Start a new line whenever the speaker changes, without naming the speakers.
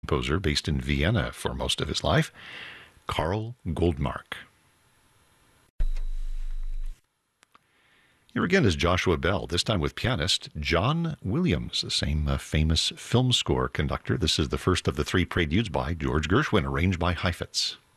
composer based in Vienna for most of his life, Karl Goldmark. Here again is Joshua Bell, this time with pianist John Williams, the same famous film score conductor. This is the first of the three preludes by George Gershwin, arranged by Heifetz.